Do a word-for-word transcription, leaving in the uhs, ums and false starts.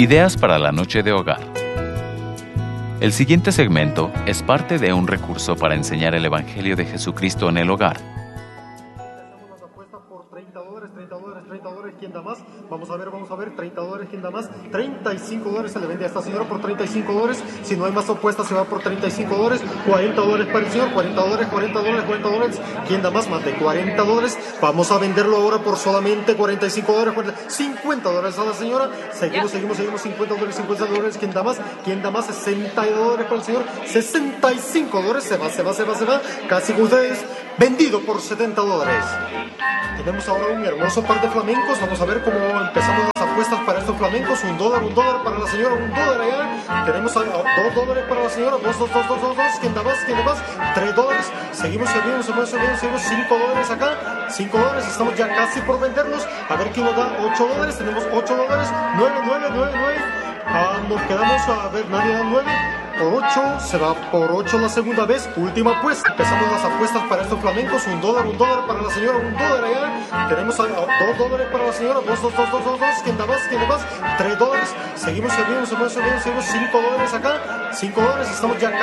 Ideas para la noche de hogar. El siguiente segmento es parte de un recurso para enseñar el Evangelio de Jesucristo en el hogar. Hacemos las apuestas por treinta dólares, treinta dólares, treinta dólares, ¿quién da más? Vamos a ver, vamos a ver, treinta dólares, ¿quién da más? treinta y cinco dólares se le vende a esta señora por treinta y cinco dólares. Si no hay más apuestas, se va por treinta y cinco dólares. cuarenta dólares para el señor, cuarenta dólares, cuarenta dólares, cuarenta dólares. ¿Quién da más? Más de cuarenta dólares. Vamos a venderlo ahora por solamente cuarenta y cinco dólares, cincuenta dólares a la señora. Seguimos, seguimos, seguimos, cincuenta dólares, cincuenta dólares. ¿Quién da más? ¿Quién da más? sesenta dólares para el señor, sesenta y cinco dólares. Se va, se va, se va, se va. Casi con ustedes. Vendido por setenta dólares. Tenemos ahora un hermoso par de flamencos. Vamos a ver cómo empezamos las apuestas para estos flamencos. Un dólar, un dólar para la señora, un dólar allá. Tenemos a, a, dos dólares para la señora, dos, dos, dos, dos, dos, dos. ¿Quién da más? ¿Quién da más? Tres dólares. Seguimos, seguimos, seguimos, seguimos, seguimos. Cinco dólares acá. Cinco dólares. Estamos ya casi por venderlos. A ver quién nos da. Ocho dólares. Tenemos ocho dólares. Nueve, nueve, nueve, nueve. Ah, nos quedamos a ver, nadie da nueve. Por ocho, se va por ocho la segunda vez, última apuesta. Empezamos las apuestas para estos flamencos, un dólar, un dólar para la señora, un dólar allá. Tenemos a, a, dos dólares para la señora, dos, dos, dos, dos, dos, dos. ¿Quién da más? ¿Quién da más? Tres dólares. Seguimos, seguimos, seguimos, seguimos, seguimos. Cinco dólares acá, cinco dólares, estamos ya acá.